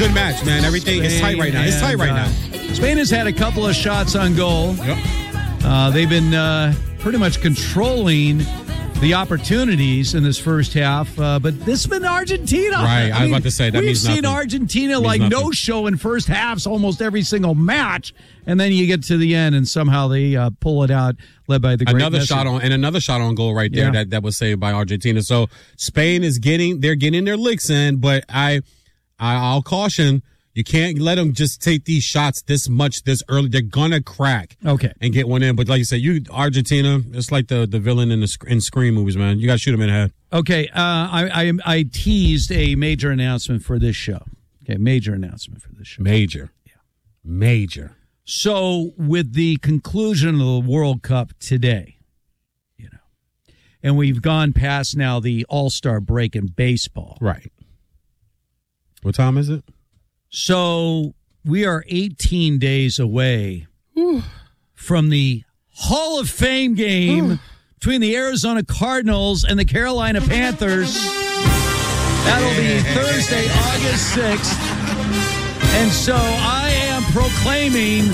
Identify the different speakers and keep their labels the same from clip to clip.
Speaker 1: good match, man. Everything is tight right now. It's tight right now.
Speaker 2: Spain has had a couple of shots on goal.
Speaker 1: Yep.
Speaker 2: They've been pretty much controlling the opportunities in this first half, but this has been Argentina.
Speaker 1: Right, I was about to say, that means nothing.
Speaker 2: We've seen Argentina like no-show in first halves almost every single match, and then you get to the end, and somehow they pull it out, led by the great
Speaker 1: another
Speaker 2: Messi.
Speaker 1: shot on goal right there that was saved by Argentina. So Spain is getting their licks in, but I'll caution. You can't let them just take these shots this early. They're gonna crack.
Speaker 2: Okay.
Speaker 1: And get one in. But like you said, Argentina, it's like the villain in Scream movies, man. You gotta shoot them in the head.
Speaker 2: Okay. I teased a major announcement for this show. Okay, major announcement for this show.
Speaker 1: Major.
Speaker 2: Yeah.
Speaker 1: Major.
Speaker 2: So with the conclusion of the World Cup today, and we've gone past now the All-Star break in baseball.
Speaker 1: Right. What time is it?
Speaker 2: So we are 18 days away from the Hall of Fame game between the Arizona Cardinals and the Carolina Panthers. That'll be Thursday, August 6th. And so I am proclaiming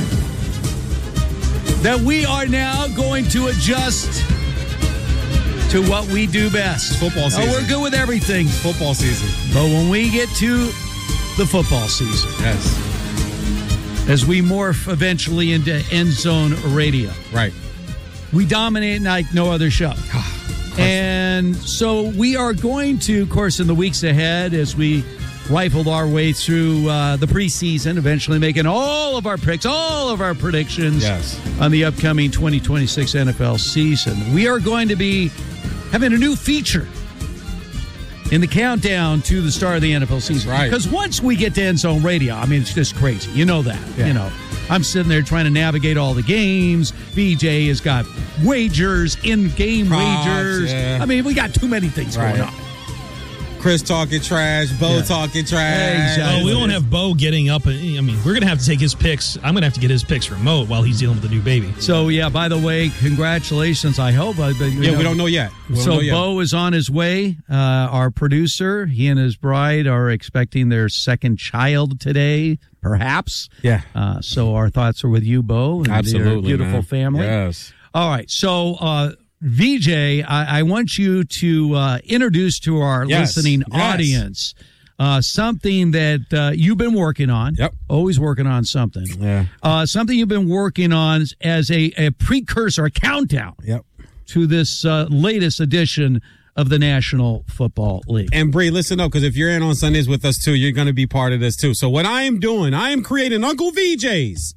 Speaker 2: that we are now going to adjust to what we do best.
Speaker 1: Football season.
Speaker 2: We're good with everything.
Speaker 1: Football season.
Speaker 2: But when we get to the football season.
Speaker 1: Yes.
Speaker 2: As we morph eventually into end zone radio.
Speaker 1: Right.
Speaker 2: We dominate like no other show. And so we are going to, of course, in the weeks ahead, as we rifled our way through the preseason, eventually making all of our picks, all of our predictions on the upcoming 2026 NFL season. We are going to be having a new feature in the countdown to the start of the NFL season.
Speaker 1: Right.
Speaker 2: Because once we get to end zone radio, I mean, it's just crazy. You know that.
Speaker 1: Yeah.
Speaker 2: I'm sitting there trying to navigate all the games. VJ has got wagers, in-game wagers.
Speaker 1: Yeah.
Speaker 2: I mean, we got too many things going on.
Speaker 1: Chris talking trash, Bo talking trash.
Speaker 3: Exactly. We won't have Bo getting up. I mean, we're going to have to take his picks. I'm going to have to get his picks remote while he's dealing with the new baby.
Speaker 2: So, by the way, congratulations, I hope. But,
Speaker 1: we don't know yet.
Speaker 2: Bo is on his way. Our producer, he and his bride are expecting their second child today, perhaps.
Speaker 1: Yeah.
Speaker 2: So our thoughts are with you, Bo, and
Speaker 1: absolutely,
Speaker 2: your beautiful family.
Speaker 1: Yes.
Speaker 2: All right. So, VJ, I want you to introduce to our listening audience something that you've been working on.
Speaker 1: Yep.
Speaker 2: Always working on something.
Speaker 1: Yeah.
Speaker 2: Something you've been working on as a precursor, a countdown to this latest edition of the National Football League.
Speaker 1: And Bree, listen up, because if you're in on Sundays with us too, you're going to be part of this too. So what I am doing, I am creating Uncle VJ's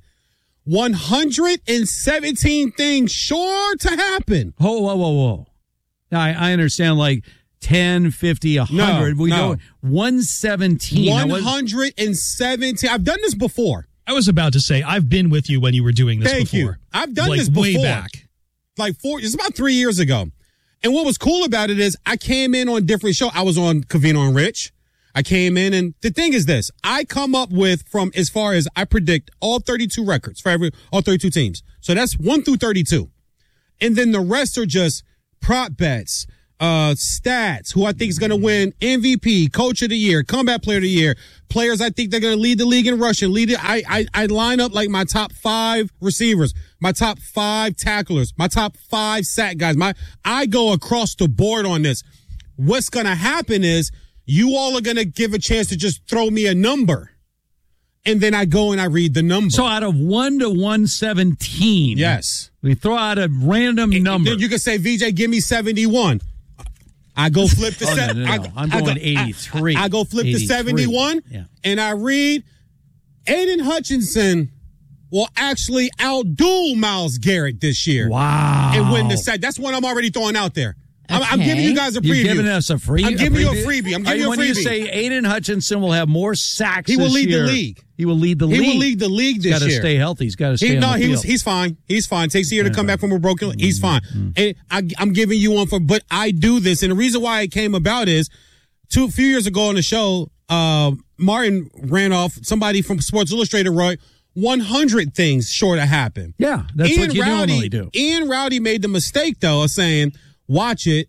Speaker 1: 117 things sure to happen.
Speaker 2: Whoa. I understand, like 10, 50, 100. We go 117.
Speaker 1: 117. I've done this before.
Speaker 3: I was about to say, I've been with you when you were doing this
Speaker 1: Thank
Speaker 3: before.
Speaker 1: you. I've done this before.
Speaker 3: Way back.
Speaker 1: It's about 3 years ago. And what was cool about it is I came in on different shows. I was on Covino and Rich. I came in, and the thing is this. I come up with, from as far as I predict, all 32 records for all 32 teams. So that's 1 through 32. And then the rest are just prop bets, stats, who I think is going to win MVP, Coach of the Year, Comeback Player of the Year, players I think they're going to lead the league in rushing. I line up like my top 5 receivers, my top 5 tacklers, my top 5 sack guys. I go across the board on this. What's going to happen is you all are going to give a chance to just throw me a number. And then I go and I read the number.
Speaker 2: So out of 1 to 117.
Speaker 1: Yes.
Speaker 2: We throw out a random number.
Speaker 1: Then you can say, VJ, give me 71. I go flip to
Speaker 2: No. I'm going 83.
Speaker 1: I go flip
Speaker 2: 83.
Speaker 1: to 71, and I read Aiden Hutchinson will actually outdo Myles Garrett this year.
Speaker 2: Wow.
Speaker 1: And win the sack. That's one I'm already throwing out there. Okay. I'm giving you guys a preview.
Speaker 2: You're giving us a free.
Speaker 1: I'm giving you a freebie. I'm giving you a freebie.
Speaker 2: When you say Aiden Hutchinson will have more sacks,
Speaker 1: he will
Speaker 2: this
Speaker 1: lead
Speaker 2: year,
Speaker 1: the league.
Speaker 2: He will lead the league.
Speaker 1: He will lead the league this year.
Speaker 2: He's got to stay healthy. He's got to stay on the field.
Speaker 1: He's fine. He's fine. Takes a year to come back from a broken leg. He's fine. And I'm giving you one but I do this, and the reason why it came about is a few years ago on the show, Martin ran off, somebody from Sports Illustrated wrote 100 things sure to happen.
Speaker 2: Yeah, that's what you normally do.
Speaker 1: Ian Rowdy made the mistake, though, of saying, watch it.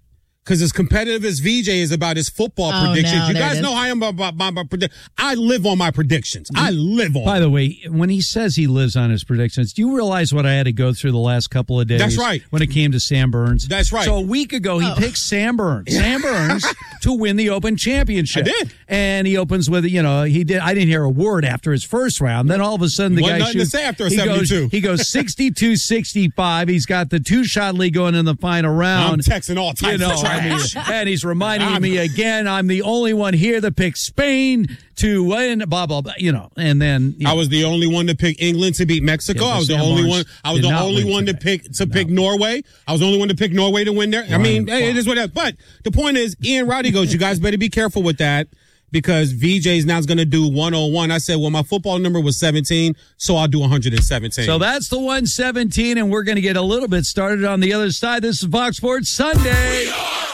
Speaker 1: because as competitive as VJ is about his football predictions,
Speaker 4: no,
Speaker 1: you
Speaker 4: there
Speaker 1: guys
Speaker 4: it is.
Speaker 1: know how I am about my predictions. I live on my predictions. I live on
Speaker 2: By the way, when he says he lives on his predictions, do you realize what I had to go through the last couple of days?
Speaker 1: That's right.
Speaker 2: When it came to Sam Burns.
Speaker 1: That's right.
Speaker 2: So a week ago, he picked Sam Burns to win the Open Championship.
Speaker 1: I did.
Speaker 2: And he opens with, he did. I didn't hear a word after his first round. Then all of a sudden, the
Speaker 1: Wasn't
Speaker 2: guy
Speaker 1: nothing to
Speaker 2: shoots.
Speaker 1: say after a
Speaker 2: he
Speaker 1: 72.
Speaker 2: He goes 62-65. He's got the 2-shot lead going in the final round.
Speaker 1: I'm texting all types of trash.
Speaker 2: And he's reminding me again, I'm the only one here that picked Spain to win, blah, blah, blah, and then.
Speaker 1: I was the only one to pick England to beat Mexico.
Speaker 2: Yeah,
Speaker 1: I was the
Speaker 2: Sam
Speaker 1: only
Speaker 2: Barnes
Speaker 1: one. I was
Speaker 2: did
Speaker 1: the
Speaker 2: not
Speaker 1: only
Speaker 2: win
Speaker 1: one
Speaker 2: today.
Speaker 1: to pick Norway. I was the only one to pick Norway to win there. I mean, hey, it is what it is. But the point is, Ian Roddy goes, you guys better be careful with that because VJ's now going to do 101. I said, well, my football number was 17, so I'll do 117.
Speaker 2: So that's the 117, and we're going to get a little bit started on the other side. This is Fox Sports Sunday.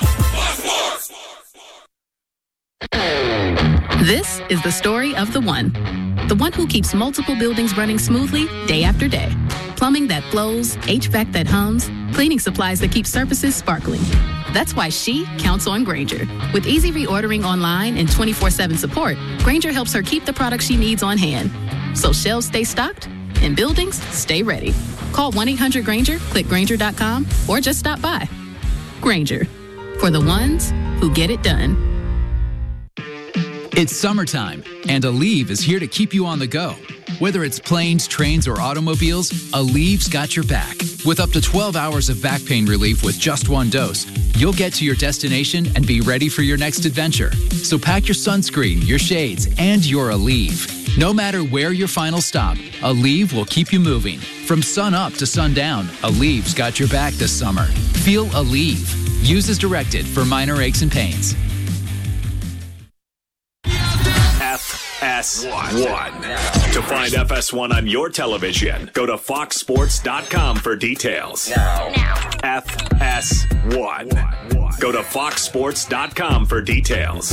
Speaker 5: This is the story of the one who keeps multiple buildings running smoothly day after day. Plumbing that flows, HVAC that hums, cleaning supplies that keep surfaces sparkling. That's why she counts on Grainger. With easy reordering online and 24/7 support, Grainger helps her keep the products she needs on hand. So shelves stay stocked and buildings stay ready. Call 1-800-GRAINGER, click Grainger.com, or just stop by. Grainger, for the ones who get it done.
Speaker 6: It's summertime, and Aleve is here to keep you on the go. Whether it's planes, trains, or automobiles, Aleve's got your back. With up to 12 hours of back pain relief with just one dose, you'll get to your destination and be ready for your next adventure. So pack your sunscreen, your shades, and your Aleve. No matter where your final stop, Aleve will keep you moving. From sun up to sundown, Aleve's got your back this summer. Feel Aleve. Use as directed for minor aches and pains.
Speaker 7: FS1. To find FS1 on your television, go to foxsports.com for details. Now. FS1. Go to foxsports.com for details.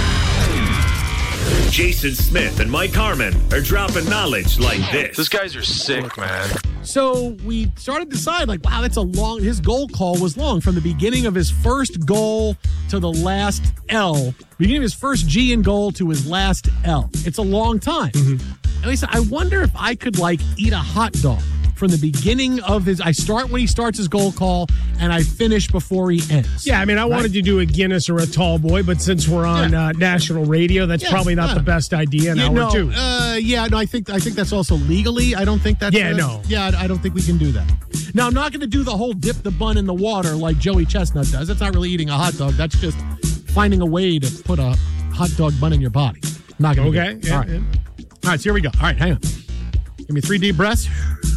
Speaker 7: Jason Smith and Mike Harmon are dropping knowledge like this.
Speaker 8: These guys are sick, man.
Speaker 9: So we started to decide, wow, that's his goal call was long. From the beginning of his first goal to the last L, beginning of his first G in goal to his last L. It's a long time. And we said, I wonder if I could, eat a hot dog from the beginning of I start when he starts his goal call, and I finish before he ends.
Speaker 10: Yeah, I wanted to do a Guinness or a tall boy, but since we're on national radio, that's probably not the best idea in hour two.
Speaker 9: I think that's also legally. I don't think that's... I don't think we can do that. Now, I'm not going to do the whole dip the bun in the water like Joey Chestnut does. That's not really eating a hot dog. That's just finding a way to put a hot dog bun in your body. I'm not going to do it. All right. All right, so here we go. All right, hang on. Give me 3 deep breaths.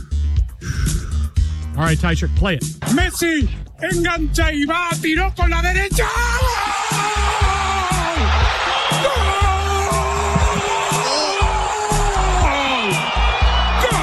Speaker 9: All right, Ty Shirt, play it.
Speaker 10: Messi engancha y va, tiró con la derecha. ¡Gol!